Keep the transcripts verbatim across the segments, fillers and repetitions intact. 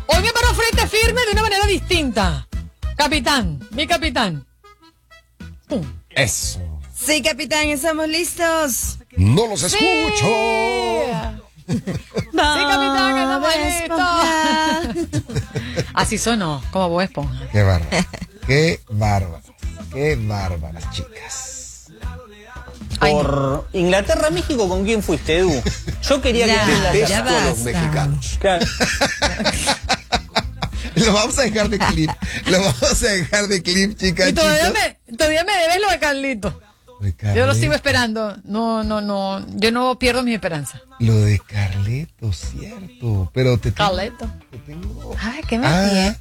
Hoy me paro frente firme de una manera distinta. Capitán, mi capitán. Pum. Eso. Sí, capitán, estamos listos. No los escucho. Sí, capitán, estamos listos. Así sonó, como Bob Esponja. Qué bárbaro. Qué bárbaro. Qué bárbaras, chicas. Ay, Por no. Inglaterra, México, ¿con quién fuiste, Edu? Yo quería Ya, que la ya Con los basta. mexicanos. Claro. Lo vamos a dejar de clip. Lo vamos a dejar de clip, chicas. Y todavía chicos. me, todavía me debes lo de Carlito. De Yo lo Carleto. sigo esperando. No, no, no. Yo no pierdo mi esperanza. Lo de Carleto, cierto. Pero te tengo. Carleto. Te tengo. Ay, qué me Ah, tiene.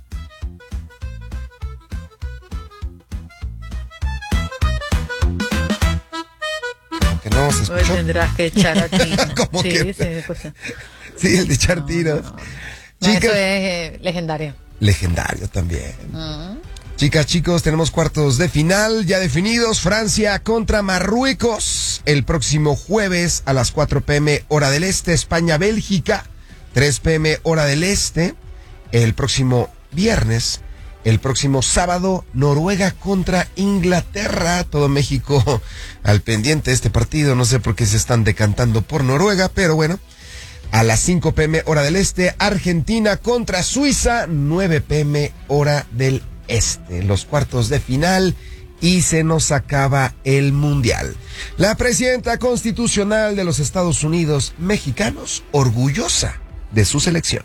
que no se Hoy escuchó. tendrás que echar aquí. ¿Cómo sí, que? sí, pues, Sí, el de echar tiros. no, Chicas. eso es eh, legendario. Legendario también. Mm. Chicas, chicos, tenemos cuartos de final ya definidos. Francia contra Marruecos el próximo jueves a las cuatro pm hora del este. España-Bélgica, tres pm hora del este. El próximo viernes. El próximo sábado, Noruega contra Inglaterra. Todo México al pendiente de este partido. No sé por qué se están decantando por Noruega, pero bueno. A las cinco pm hora del este, Argentina contra Suiza, nueve pm hora del este. Los cuartos de final y se nos acaba el mundial. La presidenta constitucional de los Estados Unidos mexicanos, orgullosa de su selección.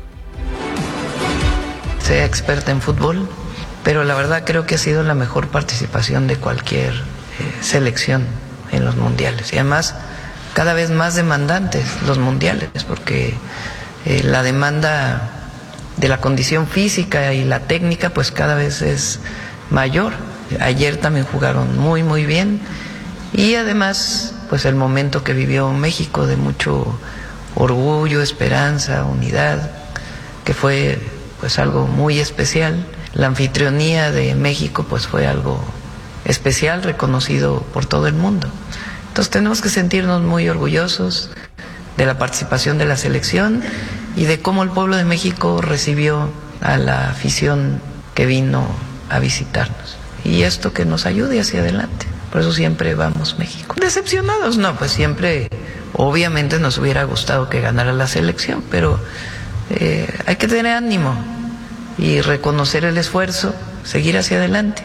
Sea experta en fútbol, pero la verdad creo que ha sido la mejor participación de cualquier eh, selección en los mundiales. Y además, cada vez más demandantes los mundiales, porque eh, la demanda de la condición física y la técnica pues cada vez es mayor. Ayer también jugaron muy muy bien y además pues el momento que vivió México de mucho orgullo, esperanza, unidad, que fue pues algo muy especial. La anfitrionía de México pues fue algo especial, reconocido por todo el mundo. Entonces tenemos que sentirnos muy orgullosos de la participación de la selección y de cómo el pueblo de México recibió a la afición que vino a visitarnos. Y esto que nos ayude hacia adelante. Por eso siempre vamos México. ¿Decepcionados? No, pues siempre, obviamente nos hubiera gustado que ganara la selección, pero eh, hay que tener ánimo y reconocer el esfuerzo, seguir hacia adelante.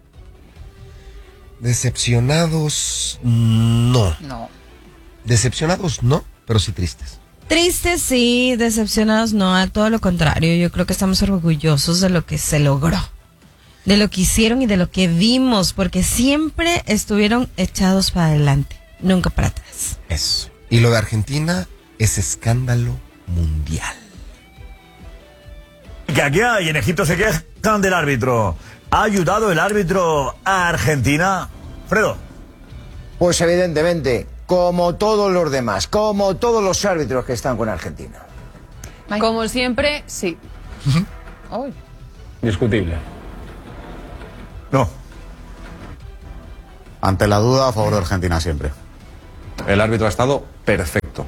Decepcionados, no. No. Decepcionados, no, pero sí tristes. Tristes, sí, decepcionados, no, a todo lo contrario. Yo creo que estamos orgullosos de lo que se logró, de lo que hicieron y de lo que vimos, porque siempre estuvieron echados para adelante, nunca para atrás. Eso. Y lo de Argentina es escándalo mundial. Que aquí hay, en Egipto se quejan del árbitro. ¿Ha ayudado el árbitro a Argentina? Fredo. Pues evidentemente, como todos los demás, como todos los árbitros que están con Argentina. Como siempre, sí. Ay. Discutible. No. Ante la duda, a favor de Argentina siempre. El árbitro ha estado perfecto.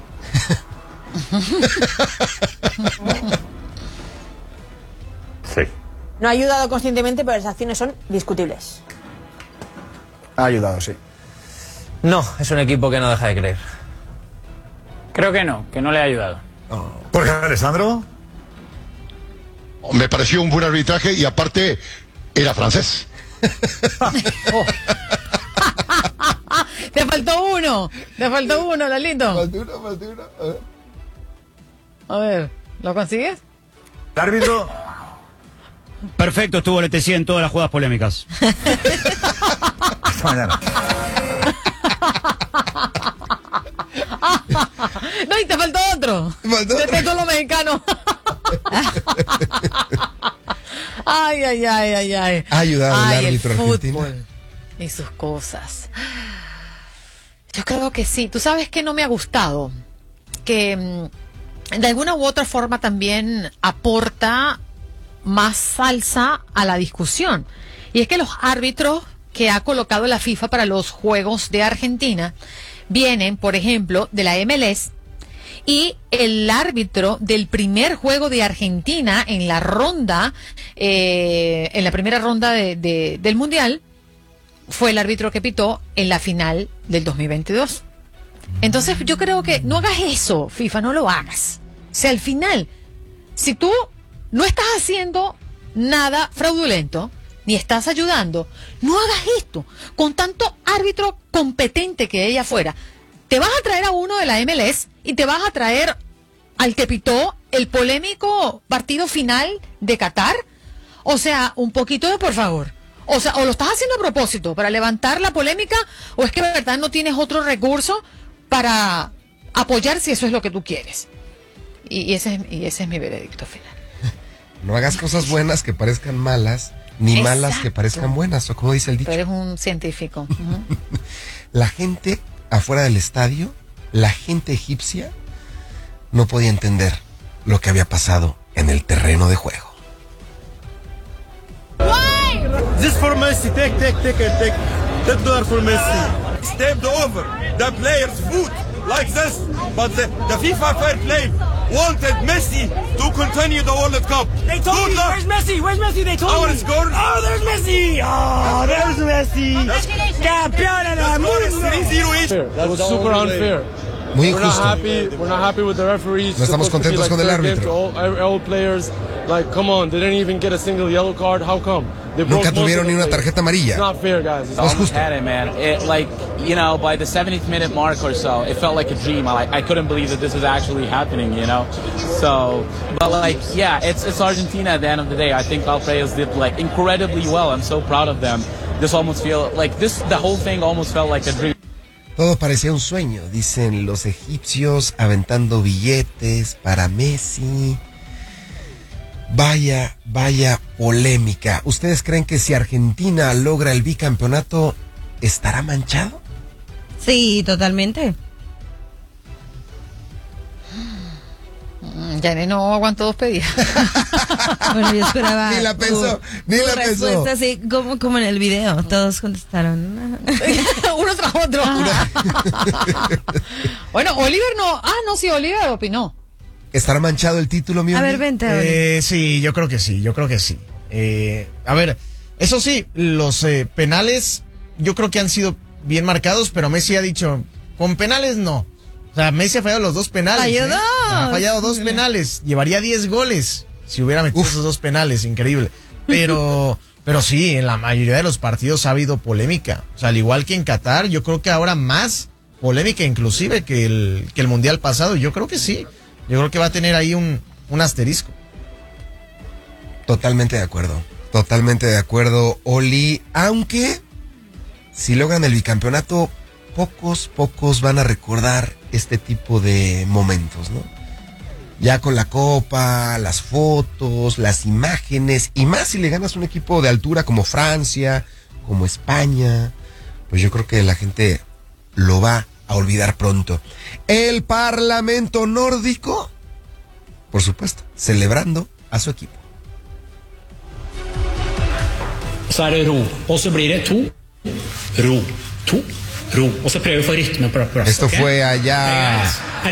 Sí. No ha ayudado conscientemente, pero las acciones son discutibles. Ha ayudado, sí. No, es un equipo que no deja de creer. Creo que no, que no le ha ayudado. Jorge Alessandro. Me pareció un buen arbitraje y aparte era francés. Te faltó uno. Te faltó uno, Lalito. Faltó uno, faltó uno. A ver. A ver, ¿lo consigues? El árbitro. Perfecto, estuvo L T C en todas las jugadas polémicas. Hasta mañana. No, y te faltó otro. Faltó De otro. todos los mexicanos. Ay, ay, ay, ay, ay. Ha ayudado el Ay, árbitro argentino. fútbol y sus cosas. Yo creo que sí. Tú sabes que no me ha gustado. Que mm, de alguna u otra forma también aporta más salsa a la discusión. Y es que los árbitros que ha colocado la FIFA para los Juegos de Argentina vienen, por ejemplo, de la M L S y el árbitro del primer juego de Argentina en la ronda, eh, en la primera ronda de, de, del Mundial, fue el árbitro que pitó en la final del dos mil veintidós. Entonces yo creo que no hagas eso, FIFA, no lo hagas. O sea, al final, si tú no estás haciendo nada fraudulento, ni estás ayudando, no hagas esto. Con tanto árbitro competente que ella fuera, te vas a traer a uno de la M L S y te vas a traer al que pitó el polémico partido final de Qatar. O sea, un poquito de por favor. O sea, o lo estás haciendo a propósito para levantar la polémica, o es que de verdad no tienes otro recurso para apoyar si eso es lo que tú quieres. Y, y, ese, es, y ese es mi veredicto final. No hagas cosas buenas que parezcan malas, ni Exacto. malas que parezcan buenas, o como dice el dicho. Tú eres un científico. Uh-huh. La gente afuera del estadio, la gente egipcia, no podía entender lo que había pasado en el terreno de juego. This for Messi, take, take, take, take, take dollar for Messi. Stepped over the player's foot like this, but the, the FIFA fair play wanted Messi to continue the World Cup. They told Good me, luck. where's Messi? Where's Messi? They told Our me. score. Oh, there's Messi. Oh, there's Messi. Campeón del mundo. That was super unfair. Muy We're not injusto. happy. We're not happy with the referees. No estamos Supposed to be contentos like con el fair game árbitro. to All, all players. Like, come on, they didn't even get a single yellow card. How come? They broke Nunca most tuvieron of the ni una players. tarjeta amarilla. It's not fair, guys. It's No es justo. Had it, man. It, like, you know, by the seventieth minute mark or so, it felt like a dream. I, like, I couldn't believe that this was actually happening, you know? So, but like, yeah, it's, it's Argentina at the end of the day. I think our players did, like, incredibly well. I'm so proud of them. This almost feel, like, this, the whole thing almost felt like a dream. Todo parecía un sueño, dicen los egipcios, aventando billetes para Messi. Vaya, vaya polémica. ¿Ustedes creen que si Argentina logra el bicampeonato, estará manchado? Sí, totalmente. Ya no aguantó dos pedidas. Bueno, yo esperaba. Ni la pensó, tu- ni tu la pensó. respuesta así como, como en el video. Todos contestaron. Uno tras otro. Bueno, Oliver no. Ah, no, sí, Oliver opinó. ¿Estará manchado el título, mi A Oli? ver, vente. Oli. Eh, sí, yo creo que sí, yo creo que sí. Eh, a ver, eso sí, los eh, penales yo creo que han sido bien marcados, pero Messi ha dicho, con penales no. O sea, Messi ha fallado los dos penales. Falló ¿eh? dos. Ha fallado dos penales. Llevaría diez goles si hubiera metido esos dos penales, increíble. Pero, pero sí, en la mayoría de los partidos ha habido polémica. O sea, al igual que en Qatar, yo creo que ahora más polémica inclusive que el, que el Mundial pasado. Yo creo que sí. Yo creo que va a tener ahí un, un asterisco. Totalmente de acuerdo. Totalmente de acuerdo, Oli. Aunque, si logran el bicampeonato, pocos, pocos van a recordar este tipo de momentos, ¿no? Ya con la copa, las fotos, las imágenes, y más si le ganas un equipo de altura como Francia, como España, pues yo creo que la gente lo va a olvidar pronto. El Parlamento nórdico, por supuesto, celebrando a su equipo. Så er det ro, og så blir det to, ro, to, ro, og så prøver vi å få rytme på det. Esto fue allá